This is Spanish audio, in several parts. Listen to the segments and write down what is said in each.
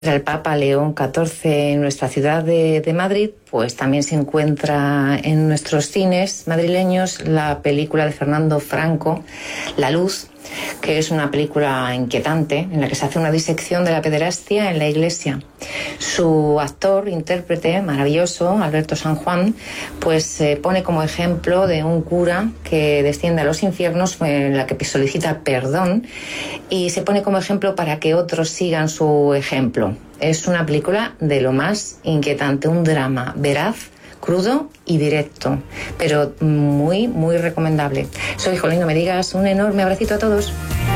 El Papa León XIV en nuestra ciudad de Madrid, pues también se encuentra en nuestros cines madrileños la película de Fernando Franco, La Luz, que es una película inquietante en la que se hace una disección de la pederastia en la Iglesia. Su actor, intérprete maravilloso, Alberto San Juan, pues se pone como ejemplo de un cura que desciende a los infiernos, en la que solicita perdón, y se pone como ejemplo para que otros sigan su ejemplo. Es una película de lo más inquietante, un drama veraz, crudo y directo, pero muy, muy recomendable. Soy Jolín, no me digas, un enorme abracito a todos.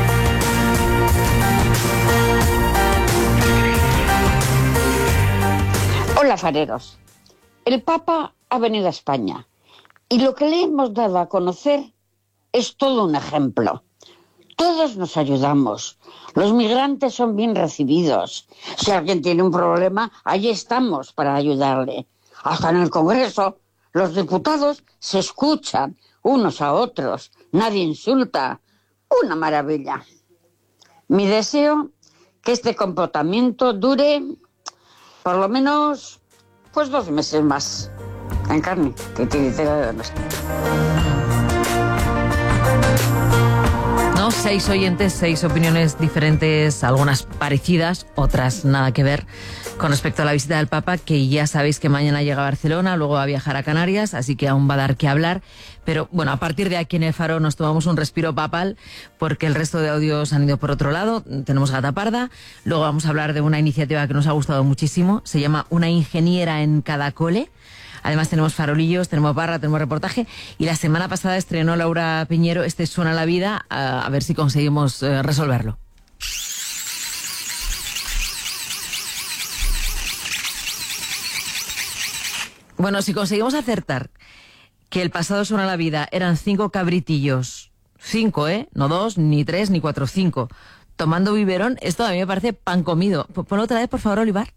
Hola, fareros. El Papa ha venido a España y lo que le hemos dado a conocer es todo un ejemplo. Todos nos ayudamos. Los migrantes son bien recibidos. Si alguien tiene un problema, allí estamos para ayudarle. Hasta en el Congreso, los diputados se escuchan unos a otros. Nadie insulta. Una maravilla. Mi deseo que este comportamiento dure por lo menos, pues 2 meses más. Encarni, que tiritera de nuestro. No, 6 oyentes, 6 opiniones diferentes, algunas parecidas, otras nada que ver con respecto a la visita del Papa, que ya sabéis que mañana llega a Barcelona, luego va a viajar a Canarias, así que aún va a dar que hablar. Pero bueno, a partir de aquí en El Faro nos tomamos un respiro papal, porque el resto de audios han ido por otro lado. Tenemos Gata Parda, luego vamos a hablar de una iniciativa que nos ha gustado muchísimo, se llama Una ingeniera en cada cole. Además tenemos farolillos, tenemos barra, tenemos reportaje, y la semana pasada estrenó Laura Piñero Este Suena la Vida, a ver si conseguimos resolverlo. Bueno, si conseguimos acertar que el pasado Suena la Vida eran 5 cabritillos, 5, no 2, ni 3, ni 4, 5, tomando biberón, esto a mí me parece pan comido. Ponlo otra vez, por favor, Olivar.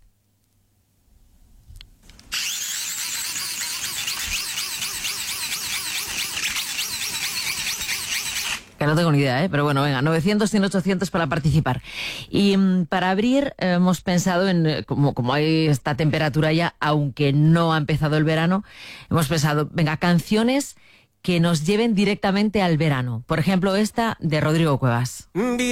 Que no tengo ni idea, pero bueno, venga, 900 y 800 para participar. Y para abrir hemos pensado en, como hay esta temperatura ya, aunque no ha empezado el verano, hemos pensado, venga, canciones que nos lleven directamente al verano. Por ejemplo, esta de Rodrigo Cuevas.